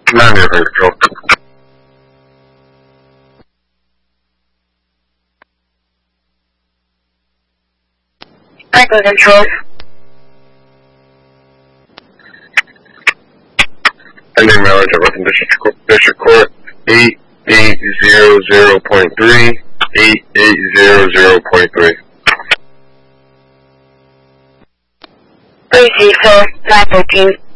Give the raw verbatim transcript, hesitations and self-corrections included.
Nine River Patrol. Franklin Control. Pending mileage at Rutland District, District Court, eight eight zero zero point three, eight eight zero zero point three. Three C, sir, nine thirteen.